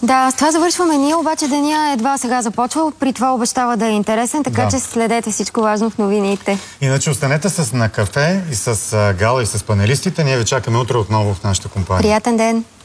Да, с това завършваме ние, обаче деня едва сега започва. При това обещава да е интересен, така че следете всичко важно в новините. Иначе останете с на кафе и с Гала и с панелистите. Ние ви чакаме утре отново в нашата компания. Приятен ден!